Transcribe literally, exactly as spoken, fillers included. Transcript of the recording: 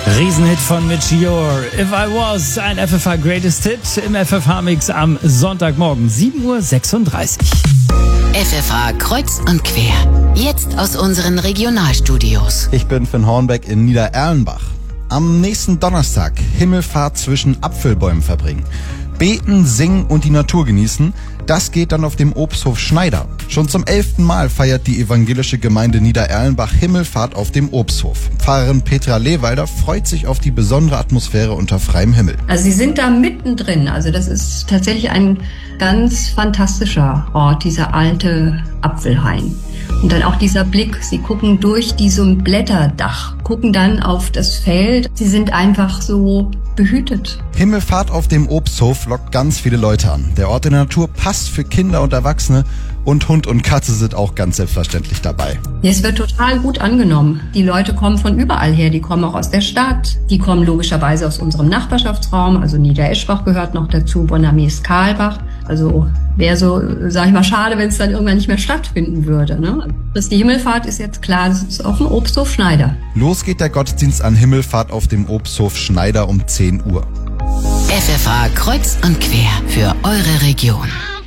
Riesenhit von Mitch Ure, If I Was, ein F F H Greatest Hit im F F H-Mix am Sonntagmorgen, sieben Uhr sechsunddreißig. F F H kreuz und quer, jetzt aus unseren Regionalstudios. Ich bin Finn Hornbeck in Niedererlenbach. Am nächsten Donnerstag Himmelfahrt zwischen Apfelbäumen verbringen. Beten, singen und die Natur genießen, das geht dann auf dem Obsthof Schneider. Schon zum elften Mal feiert die evangelische Gemeinde Niedererlenbach Himmelfahrt auf dem Obsthof. Pfarrerin Petra Lehwalder freut sich auf die besondere Atmosphäre unter freiem Himmel. Also sie sind da mittendrin, also das ist tatsächlich ein ganz fantastischer Ort, dieser alte Apfelhain. Und dann auch dieser Blick, sie gucken durch diesem Blätterdach, gucken dann auf das Feld. Sie sind einfach so behütet. Himmelfahrt auf dem Obsthof lockt ganz viele Leute an. Der Ort in der Natur passt für Kinder und Erwachsene und Hund und Katze sind auch ganz selbstverständlich dabei. Ja, es wird total gut angenommen. Die Leute kommen von überall her, die kommen auch aus der Stadt, die kommen logischerweise aus unserem Nachbarschaftsraum, also Niedereschbach gehört noch dazu, Bonnermies-Karlbach. Also wäre so, sag ich mal, schade, wenn es dann irgendwann nicht mehr stattfinden würde. Ne? Das die Himmelfahrt ist jetzt klar, das ist auf dem Obsthof Schneider. Los geht der Gottesdienst an Himmelfahrt auf dem Obsthof Schneider um zehn Uhr. F F H kreuz und quer für eure Region.